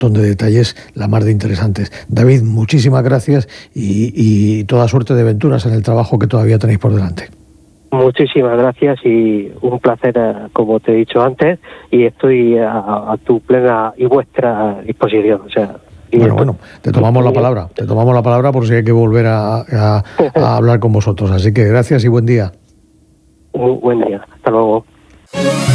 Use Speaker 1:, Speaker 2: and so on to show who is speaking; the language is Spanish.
Speaker 1: montón de detalles la más de interesantes. David, muchísimas gracias y toda suerte de aventuras en el trabajo que todavía tenéis por delante.
Speaker 2: Muchísimas gracias y un placer, como te he dicho antes, y estoy a tu plena y vuestra disposición. O sea,
Speaker 1: bueno, te tomamos la palabra por si hay que volver a hablar con vosotros. Así que gracias y buen día.
Speaker 2: Buen día, hasta luego.